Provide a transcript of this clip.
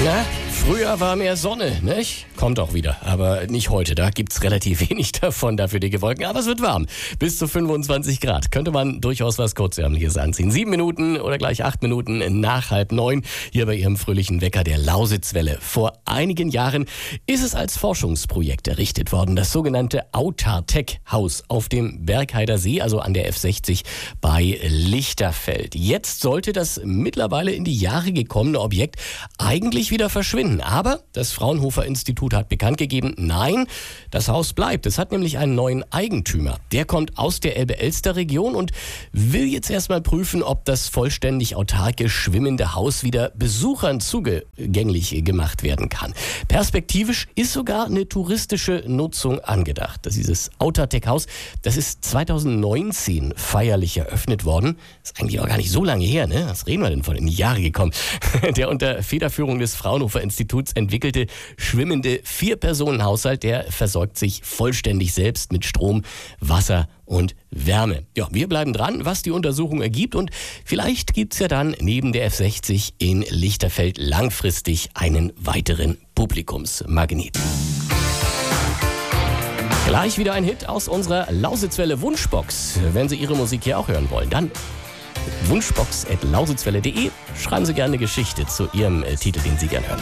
Na, früher war mehr Sonne, nicht? Kommt auch wieder, aber nicht heute. Da gibt's relativ wenig davon, dafür dicke Wolken. Aber es wird warm. Bis zu 25 Grad. Könnte man durchaus was Kurzärmliches anziehen. 7 Minuten oder gleich 8 Minuten nach 8:30 hier bei Ihrem fröhlichen Wecker der Lausitzwelle. Vor einigen Jahren ist es als Forschungsprojekt errichtet worden. Das sogenannte Autartec-Haus auf dem Bergheider See, also an der F60 bei Lichterfeld. Jetzt sollte das mittlerweile in die Jahre gekommene Objekt eigentlich wieder verschwinden. Aber das Fraunhofer Institut hat bekannt gegeben, nein, das Haus bleibt. Es hat nämlich einen neuen Eigentümer. Der kommt aus der Elbe-Elster-Region und will jetzt erstmal prüfen, ob das vollständig autarke, schwimmende Haus wieder Besuchern zugänglich gemacht werden kann. Perspektivisch ist sogar eine touristische Nutzung angedacht. Dieses Autartec-Haus, das ist 2019 feierlich eröffnet worden. Ist eigentlich auch gar nicht so lange her, ne? Was reden wir denn von in die Jahre gekommen? Der unter Federführung des Fraunhofer Instituts entwickelte schwimmende 4-Personen-Haushalt, der versorgt sich vollständig selbst mit Strom, Wasser und Wärme. Ja, wir bleiben dran, was die Untersuchung ergibt, und vielleicht gibt's ja dann neben der F60 in Lichterfeld langfristig einen weiteren Publikumsmagnet. Gleich wieder ein Hit aus unserer Lausitzwelle Wunschbox. Wenn Sie Ihre Musik hier auch hören wollen, dann wunschbox@lausitzwelle.de. Schreiben Sie gerne eine Geschichte zu Ihrem Titel, den Sie gerne hören.